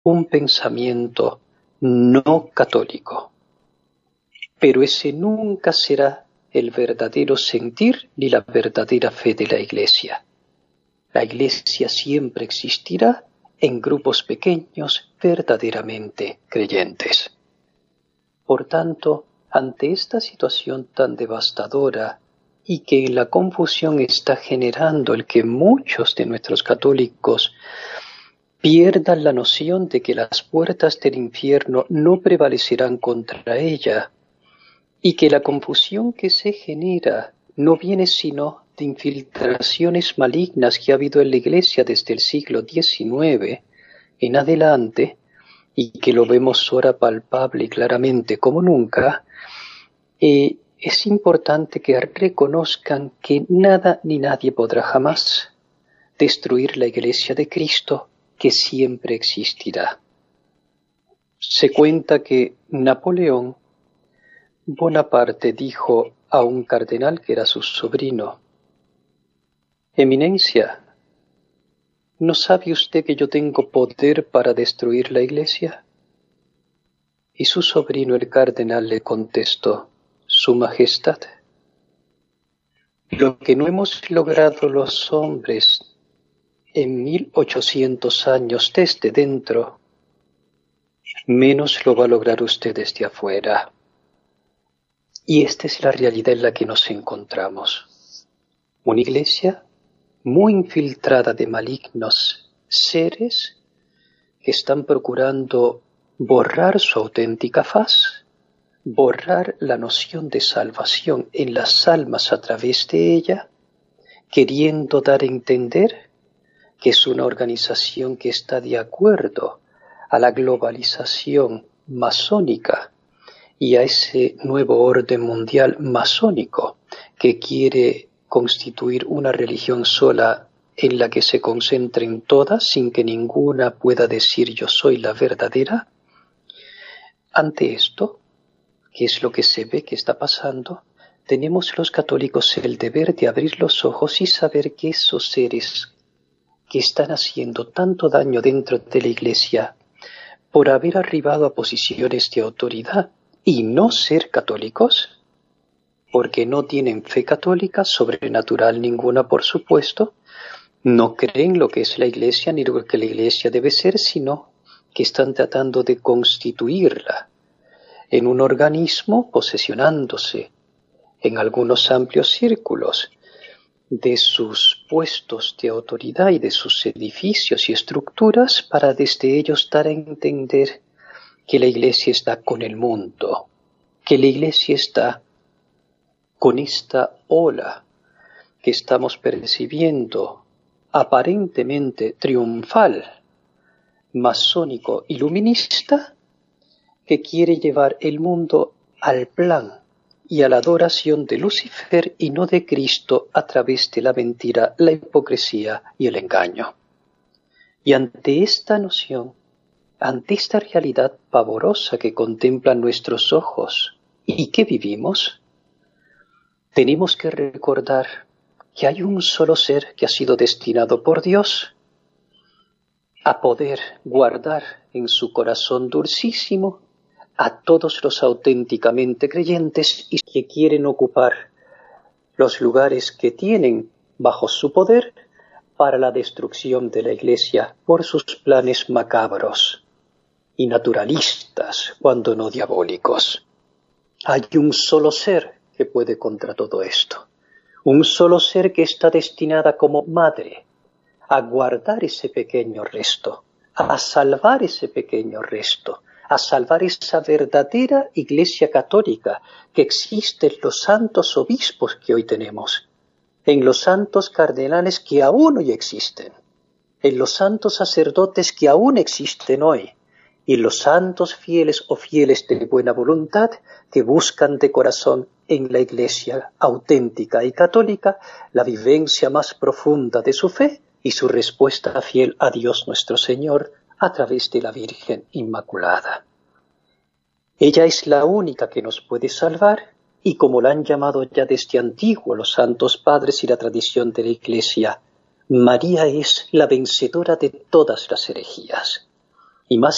un pensamiento no católico. Pero ese nunca será el verdadero sentir ni la verdadera fe de la Iglesia. La Iglesia siempre existirá en grupos pequeños verdaderamente creyentes. Por tanto, ante esta situación tan devastadora y que en la confusión está generando el que muchos de nuestros católicos pierdan la noción de que las puertas del infierno no prevalecerán contra ella y que la confusión que se genera no viene sino de infiltraciones malignas que ha habido en la Iglesia desde el siglo XIX en adelante y que lo vemos ahora palpable y claramente como nunca, es importante que reconozcan que nada ni nadie podrá jamás destruir la Iglesia de Cristo, que siempre existirá. Se cuenta que Napoleón Bonaparte dijo a un cardenal que era su sobrino: Eminencia, ¿no sabe usted que yo tengo poder para destruir la Iglesia? Y su sobrino el cardenal le contestó: Su Majestad, lo que no hemos logrado los hombres en 1800 años desde dentro, menos lo va a lograr usted desde afuera. Y esta es la realidad en la que nos encontramos. Una iglesia muy infiltrada de malignos seres que están procurando borrar su auténtica faz, borrar la noción de salvación en las almas a través de ella, queriendo dar a entender que es una organización que está de acuerdo a la globalización masónica y a ese nuevo orden mundial masónico que quiere constituir una religión sola en la que se concentren todas sin que ninguna pueda decir yo soy la verdadera. Ante esto, que es lo que se ve que está pasando, tenemos los católicos el deber de abrir los ojos y saber que esos seres que están haciendo tanto daño dentro de la Iglesia por haber arribado a posiciones de autoridad y no ser católicos, porque no tienen fe católica, sobrenatural ninguna por supuesto, no creen lo que es la Iglesia ni lo que la Iglesia debe ser, sino que están tratando de constituirla en un organismo, posesionándose en algunos amplios círculos de sus puestos de autoridad y de sus edificios y estructuras para desde ellos dar a entender que la Iglesia está con el mundo, que la Iglesia está con esta ola que estamos percibiendo aparentemente triunfal, masónico iluminista, que quiere llevar el mundo al plan y a la adoración de Lucifer y no de Cristo a través de la mentira, la hipocresía y el engaño. Y ante esta noción, ante esta realidad pavorosa que contemplan nuestros ojos y que vivimos, tenemos que recordar que hay un solo ser que ha sido destinado por Dios a poder guardar en su corazón dulcísimo a todos los auténticamente creyentes y que quieren ocupar los lugares que tienen bajo su poder para la destrucción de la Iglesia por sus planes macabros y naturalistas, cuando no diabólicos. Hay un solo ser que puede contra todo esto, un solo ser que está destinada como madre a guardar ese pequeño resto, a salvar ese pequeño resto, a salvar esa verdadera Iglesia católica que existe en los santos obispos que hoy tenemos, en los santos cardenales que aún hoy existen, en los santos sacerdotes que aún existen hoy, y en los santos fieles o fieles de buena voluntad que buscan de corazón en la Iglesia auténtica y católica la vivencia más profunda de su fe y su respuesta fiel a Dios nuestro Señor a través de la Virgen Inmaculada. Ella es la única que nos puede salvar y como la han llamado ya desde antiguo los santos padres y la tradición de la Iglesia, María es la vencedora de todas las herejías. Y más